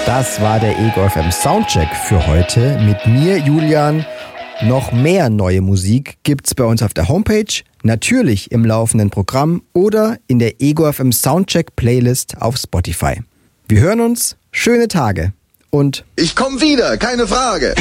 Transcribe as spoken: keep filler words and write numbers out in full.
Das war der Ego F M Soundcheck für heute mit mir, Julian. Noch mehr neue Musik gibt's bei uns auf der Homepage, natürlich im laufenden Programm oder in der Ego F M Soundcheck Playlist auf Spotify. Wir hören uns, schöne Tage und ich komm wieder, keine Frage.